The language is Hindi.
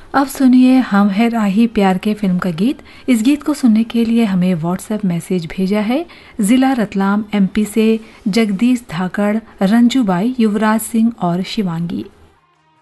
अब सुनिए हम है राही प्यार के फिल्म का गीत। इस गीत को सुनने के लिए हमें व्हाट्सएप मैसेज भेजा है जिला रतलाम एमपी से जगदीश धाकड़, रंजूबाई, युवराज सिंह और शिवांगी।